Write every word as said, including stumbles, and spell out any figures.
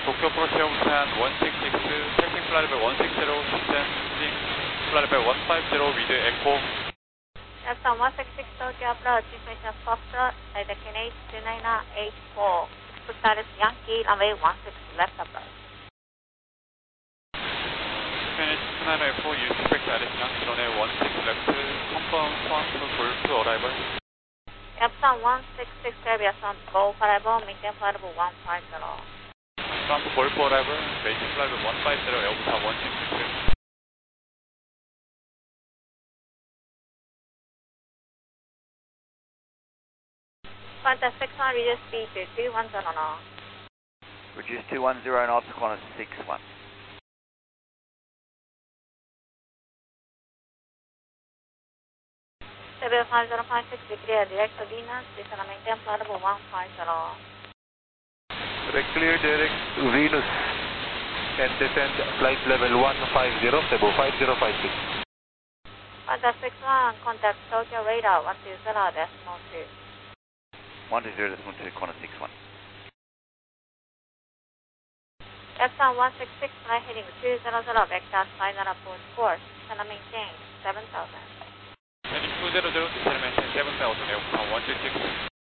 Tokyo approach Busan one six six, taxing flight level one six zero, descending flight level one five zero with echo. Japan one six six Tokyo approach, information Foxtrot, direct N H two nine eight four, status Yankee, runway one six left approach. N H two nine eight four, you expect direct Yankee, runway one six left, confirm Swan to Golf to arrival. Japan one six six Caribbean Swan to Golf arrival, maintain flight level one five zero. Swan to Golf arrival, maintain flight level one five zero, Airbusan one six six. Qantas six one, reduce speed to two one zero knots. Reduce two one zero knots, Qantas six one. seven five zero five six, declare direct to Venus, descend and maintain flight level one five zero. Clear direct to Venus and descend flight level one five zero, Cebu five zero five six. Qantas six one, contact Tokyo radar one two zero decimal two. one two zero decimal two, Qantas six one. Japan one six six, flight heading two zero zero, vector final approach course, descend and maintain seven thousand. Heading two zero zero, descend and maintain seven thousand, Airbusan one six six.